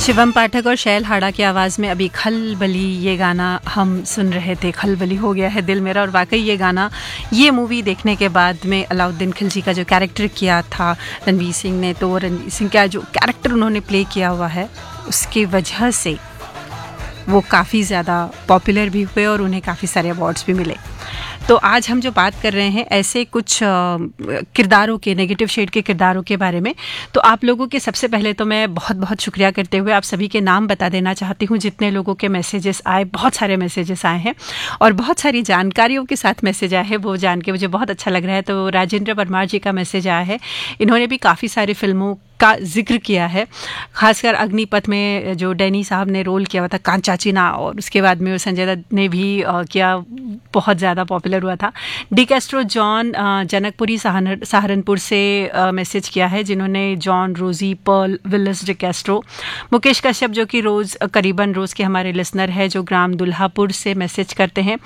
शिवम पाठक और शैल हाड़ा की आवाज़ में अभी खलबली ये गाना हम सुन रहे थे। खलबली हो गया है दिल मेरा। और वाकई ये गाना, ये मूवी देखने के बाद में अलाउद्दीन खिलजी का जो कैरेक्टर किया था रणवीर सिंह ने, तो रणवीर सिंह का जो कैरेक्टर उन्होंने प्ले किया हुआ है उसकी वजह से वो काफ़ी ज़्यादा पॉपुलर भी हुए और उन्हें काफ़ी सारे अवार्ड्स भी मिले। तो आज हम जो बात कर रहे हैं ऐसे कुछ किरदारों के, नेगेटिव शेड के किरदारों के बारे में। तो आप लोगों के सबसे पहले तो मैं बहुत बहुत शुक्रिया करते हुए आप सभी के नाम बता देना चाहती हूँ। जितने लोगों के मैसेजेस आए, बहुत सारे मैसेजेस आए हैं और बहुत सारी जानकारियों के साथ मैसेज आए हैं, वो जान के मुझे बहुत अच्छा लग रहा है। तो राजेंद्र परमार जी का मैसेज आया है, इन्होंने भी काफ़ी सारी फिल्मों का जिक्र किया है, खासकर अग्निपथ में जो डैनी साहब ने रोल किया हुआ था कांचाचिना, और उसके बाद में संजय दत्त ने भी किया, बहुत ज़्यादा पॉपुलर हुआ था। D Castro John Janakpuri Saharanpur से मैसेज किया है, जिन्होंने जॉन, रोजी, Perl, Willis D Castro. Mukesh Kashyap जो कि रोज़ करीबन रोज़ के हमारे लिसनर है, जो ग्राम दुल्हापुर से मैसेज करते हैं।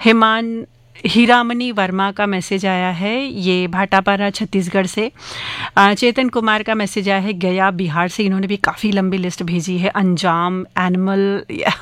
हीरामणि वर्मा का मैसेज आया है, ये भाटापारा छत्तीसगढ़ से। चेतन कुमार का मैसेज आया है गया बिहार से, इन्होंने भी काफ़ी लंबी लिस्ट भेजी है। अंजाम, एनिमल।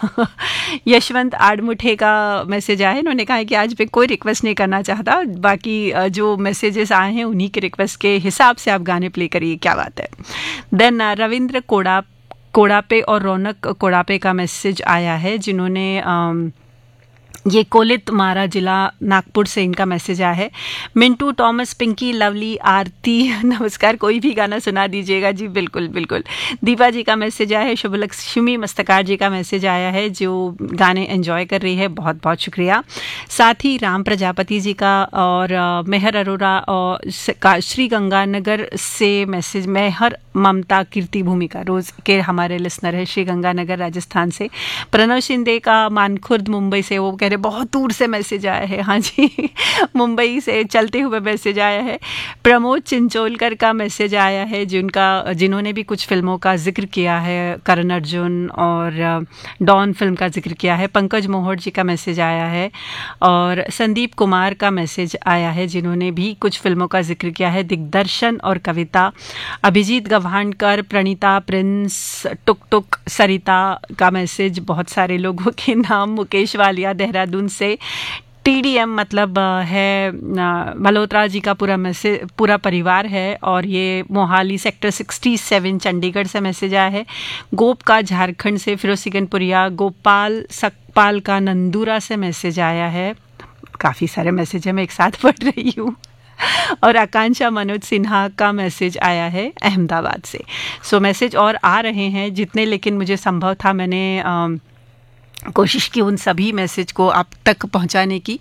यशवंत आड़मुठे का मैसेज आया है, इन्होंने कहा है कि आज मैं कोई रिक्वेस्ट नहीं करना चाहता, बाकी जो मैसेजेस आए हैं उन्हीं के रिक्वेस्ट के हिसाब से आप गाने प्ले करिए। क्या बात है। देन रविंद्र कोड़ापे और रौनक कोड़ापे का मैसेज आया है, जिन्होंने ये कोलित मारा जिला नागपुर से इनका मैसेज आया है। मिंटू, टॉमस, पिंकी, लवली, आरती, नमस्कार, कोई भी गाना सुना दीजिएगा। जी बिल्कुल बिल्कुल। दीपा जी का मैसेज आया है। शुभलक्ष्मी मस्तकार जी का मैसेज आया है, जो गाने एंजॉय कर रही है, बहुत बहुत शुक्रिया। साथ ही राम प्रजापति जी का और मेहर अरोरा और श्री गंगानगर से मैसेज, मेहर ममता कीर्ति भूमिका रोज़ के हमारे लिसनर है, श्री गंगानगर राजस्थान से। प्रणव शिंदे का मानखुर्द मुंबई से, वो कह रहे बहुत दूर से मैसेज आया है। हाँ जी, मुंबई से चलते हुए मैसेज आया है। प्रमोद चिंचोलकर का मैसेज आया है, जिन्होंने भी कुछ फिल्मों का जिक्र किया है, करण अर्जुन और डॉन फिल्म का जिक्र किया है। पंकज मोहर जी का मैसेज आया है और संदीप कुमार का मैसेज आया है, जिन्होंने भी कुछ फिल्मों का जिक्र किया है। दिग्दर्शन और कविता, अभिजीत गवानकर, प्रणीता, प्रिंस, टुक टुक, सरिता का मैसेज, बहुत सारे लोगों के नाम। मुकेश वालिया देहरादून से। TDM मतलब है मल्होत्रा जी का पूरा परिवार है, और ये मोहाली सेक्टर 67 चंडीगढ़ से मैसेज आया है। गोप का झारखंड से। फिरोज सिकनपुरिया, गोपाल सकपाल का नंदूरा से मैसेज आया है। काफ़ी सारे मैसेज है, मैं एक साथ पढ़ रही हूँ। और आकांक्षा मनोज सिन्हा का मैसेज आया है अहमदाबाद से। सो मैसेज और आ रहे हैं जितने, लेकिन मुझे संभव था मैंने कोशिश की उन सभी मैसेज को आप तक पहुंचाने की।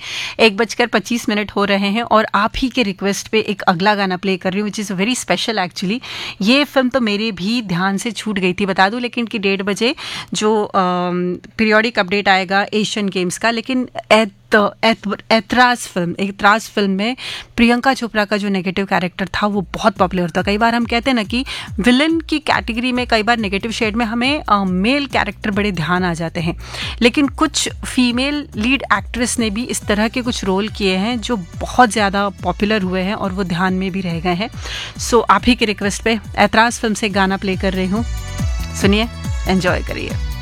1:25 हो रहे हैं और आप ही के रिक्वेस्ट पे एक अगला गाना प्ले कर रही हूँ, which is very special actually. ये फिल्म तो मेरे भी ध्यान से छूट गई थी, बता दूं, लेकिन कि 1:30 बजे जो पीरियोडिक अपडेट आएगा एशियन गेम्स का, लेकिन एतराज फिल्म में प्रियंका चोपड़ा का जो नेगेटिव कैरेक्टर था वो बहुत पॉपुलर था। कई बार हम कहते हैं ना कि विलन की कैटेगरी में कई बार नेगेटिव शेड में हमें मेल कैरेक्टर बड़े ध्यान आ जाते हैं, लेकिन कुछ फीमेल लीड एक्ट्रेस ने भी इस तरह के कुछ रोल किए हैं जो बहुत ज़्यादा पॉपुलर हुए हैं और वो ध्यान में भी रह गए हैं। सो आप ही के रिक्वेस्ट पे एतराज फिल्म से गाना प्ले कर रही हूँ, सुनिए, एंजॉय करिए।